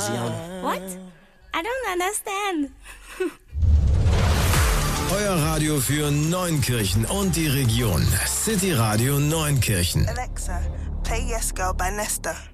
Louisiana. What? I don't understand. Euer Radio für Neunkirchen und die Region. City Radio Neunkirchen. Alexa, play Yes Girl by Nesta.